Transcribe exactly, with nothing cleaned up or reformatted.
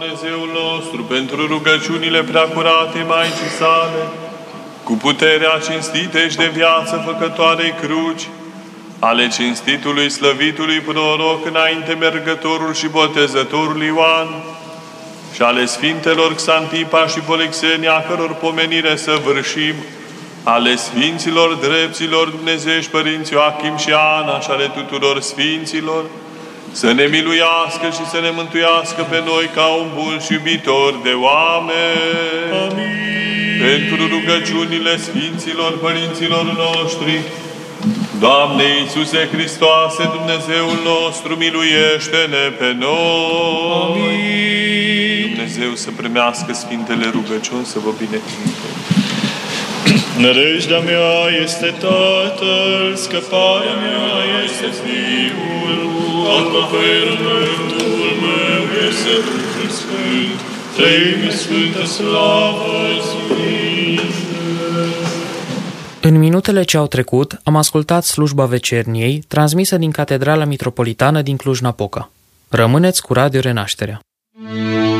Dumnezeul nostru, pentru rugăciunile preacurate Maicii sale, cu puterea cinstitei și de viață făcătoarei cruci, ale cinstitului slăvitului proroc înainte mergătorul și botezătorul Ioan, și ale Sfintelor Xantipa și Polixenia, a căror pomenire să vârșim, ale Sfinților drepților Dumnezeiești Părinți Ioachim și Ana și ale tuturor Sfinților, să ne miluiască și să ne mântuiască pe noi ca un bun și iubitor de oameni. Amin. Pentru rugăciunile Sfinților Părinților noștri, Doamne Iisuse Hristoase, Dumnezeul nostru, miluiește-ne pe noi. Amin. Dumnezeu să primească Sfintele rugăciuni, să vă binecuvânteze. Nădejdea mea este Tatăl, scăparea mea este Fiul, acoperimentul meu este Duhul Sfânt, Treime Sfântă slavă-ți. În minutele ce au trecut, am ascultat slujba vecerniei, transmisă din Catedrala Mitropolitană din Cluj-Napoca. Rămâneți cu Radio Renașterea.